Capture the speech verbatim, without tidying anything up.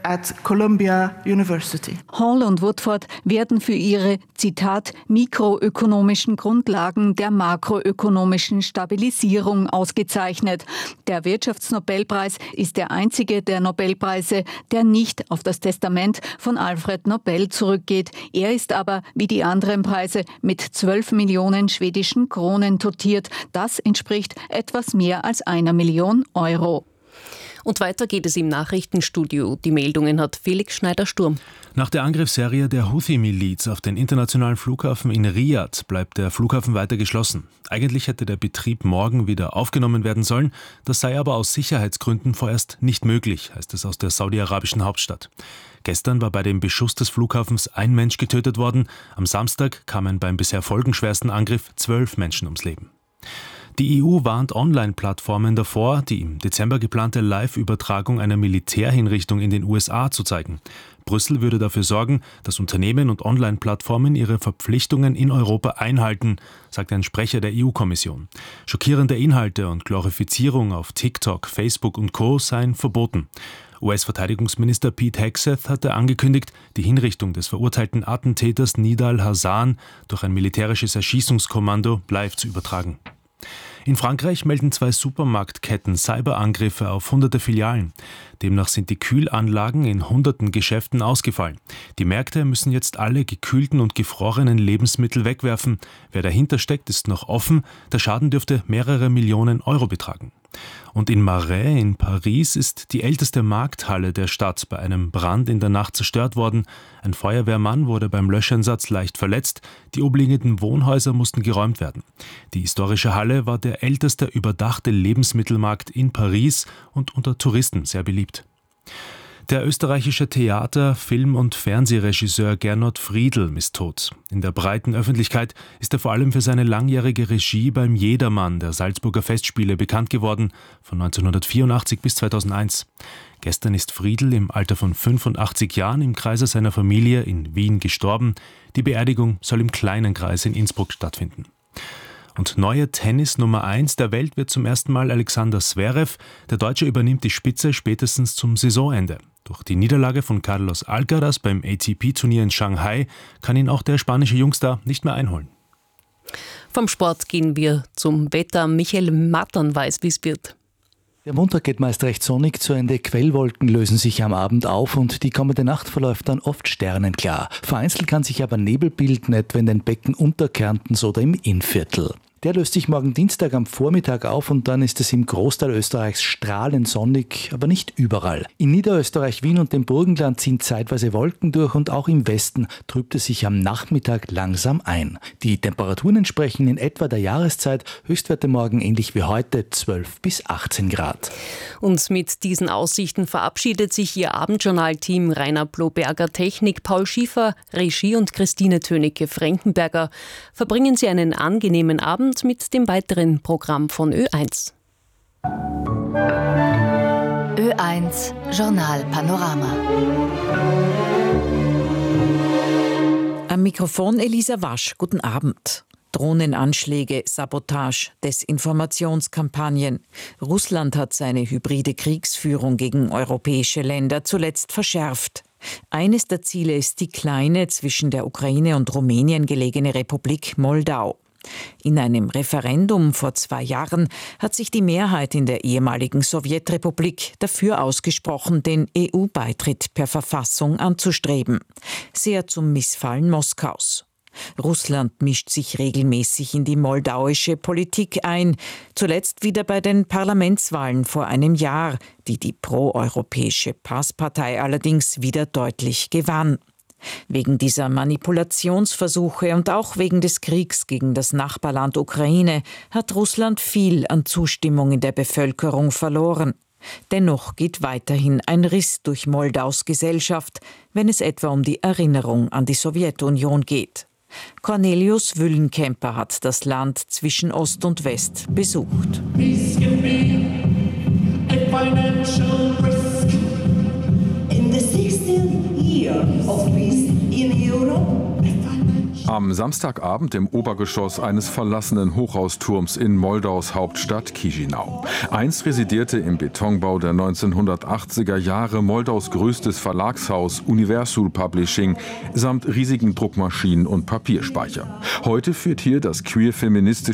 at Columbia University. Hall und Woodford werden für ihre, Zitat, mikroökonomischen Grundlagen der makroökonomischen Stabilisierung ausgezeichnet. Der Wirtschaftsnobelpreis ist der einzige der Nobelpreise, der nicht auf das Testament von Alfred Nobel zurückgeht. Er ist aber, wie die anderen Preise, mit zwölf Millionen schwedischen Kronen dotiert. Das entspricht etwas mehr als einer Million Euro. Und weiter geht es im Nachrichtenstudio. Die Meldungen hat Felix Schneider-Sturm. Nach der Angriffsserie der Houthi-Miliz auf den internationalen Flughafen in Riyadh bleibt der Flughafen weiter geschlossen. Eigentlich hätte der Betrieb morgen wieder aufgenommen werden sollen. Das sei aber aus Sicherheitsgründen vorerst nicht möglich, heißt es aus der saudi-arabischen Hauptstadt. Gestern war bei dem Beschuss des Flughafens ein Mensch getötet worden. Am Samstag kamen beim bisher folgenschwersten Angriff zwölf Menschen ums Leben. Die E U warnt Online-Plattformen davor, die im Dezember geplante Live-Übertragung einer Militärhinrichtung in den U S A zu zeigen. Brüssel würde dafür sorgen, dass Unternehmen und Online-Plattformen ihre Verpflichtungen in Europa einhalten, sagt ein Sprecher der E U-Kommission. Schockierende Inhalte und Glorifizierung auf TikTok, Facebook und Co. seien verboten. U S-Verteidigungsminister Pete Hegseth hatte angekündigt, die Hinrichtung des verurteilten Attentäters Nidal Hasan durch ein militärisches Erschießungskommando live zu übertragen. In Frankreich melden zwei Supermarktketten Cyberangriffe auf hunderte Filialen. Demnach sind die Kühlanlagen in hunderten Geschäften ausgefallen. Die Märkte müssen jetzt alle gekühlten und gefrorenen Lebensmittel wegwerfen. Wer dahinter steckt, ist noch offen. Der Schaden dürfte mehrere Millionen Euro betragen. Und in Marais in Paris ist die älteste Markthalle der Stadt bei einem Brand in der Nacht zerstört worden. Ein Feuerwehrmann wurde beim Löscheinsatz leicht verletzt. Die umliegenden Wohnhäuser mussten geräumt werden. Die historische Halle war der älteste überdachte Lebensmittelmarkt in Paris und unter Touristen sehr beliebt. Der österreichische Theater-, Film- und Fernsehregisseur Gernot Friedl ist tot. In der breiten Öffentlichkeit ist er vor allem für seine langjährige Regie beim Jedermann der Salzburger Festspiele bekannt geworden, von neunzehnhundertvierundachtzig bis zweitausendeins. Gestern ist Friedl im Alter von fünfundachtzig Jahren im Kreise seiner Familie in Wien gestorben. Die Beerdigung soll im kleinen Kreis in Innsbruck stattfinden. Und neue Tennis Nummer eins der Welt wird zum ersten Mal Alexander Zverev. Der Deutsche übernimmt die Spitze spätestens zum Saisonende. Durch die Niederlage von Carlos Alcaraz beim A T P-Turnier in Shanghai kann ihn auch der spanische Jungstar nicht mehr einholen. Vom Sport gehen wir zum Wetter. Michael Mattern weiß, wie es wird. Der Montag geht meist recht sonnig zu Ende. Quellwolken lösen sich am Abend auf und die kommende Nacht verläuft dann oft sternenklar. Vereinzelt kann sich aber Nebel bilden, etwa in den Becken Unterkärntens oder im Innviertel. Der löst sich morgen Dienstag am Vormittag auf und dann ist es im Großteil Österreichs strahlend sonnig, aber nicht überall. In Niederösterreich, Wien und dem Burgenland ziehen zeitweise Wolken durch und auch im Westen trübt es sich am Nachmittag langsam ein. Die Temperaturen entsprechen in etwa der Jahreszeit, Höchstwerte morgen ähnlich wie heute zwölf bis achtzehn Grad. Und mit diesen Aussichten verabschiedet sich Ihr Abendjournal-Team. Rainer Bloberger Technik, Paul Schiefer Regie und Christine Tönecke-Frankenberger. Verbringen Sie einen angenehmen Abend mit dem weiteren Programm von Ö eins. Ö eins Journal Panorama. Am Mikrofon Elisa Wasch. Guten Abend. Drohnenanschläge, Sabotage, Desinformationskampagnen. Russland hat seine hybride Kriegsführung gegen europäische Länder zuletzt verschärft. Eines der Ziele ist die kleine, zwischen der Ukraine und Rumänien gelegene Republik Moldau. In einem Referendum vor zwei Jahren hat sich die Mehrheit in der ehemaligen Sowjetrepublik dafür ausgesprochen, den E U-Beitritt per Verfassung anzustreben. Sehr zum Missfallen Moskaus. Russland mischt sich regelmäßig in die moldauische Politik ein, zuletzt wieder bei den Parlamentswahlen vor einem Jahr, die die proeuropäische PAS-Partei allerdings wieder deutlich gewann. Wegen dieser Manipulationsversuche und auch wegen des Kriegs gegen das Nachbarland Ukraine hat Russland viel an Zustimmung in der Bevölkerung verloren. Dennoch geht weiterhin ein Riss durch Moldaus Gesellschaft, wenn es etwa um die Erinnerung an die Sowjetunion geht. Cornelius Wüllenkemper hat das Land zwischen Ost und West besucht. This can be a financial risk. In the sixteenth year of peace in Europe, a financial Am Samstagabend im Obergeschoss eines verlassenen Hochhausturms in Moldaus Hauptstadt Chișinău. Einst residierte im Betonbau der neunzehnhundertachtziger Jahre Moldaus größtes Verlagshaus Universul Publishing samt riesigen Druckmaschinen und Papierspeicher. Heute führt hier das queer-feministische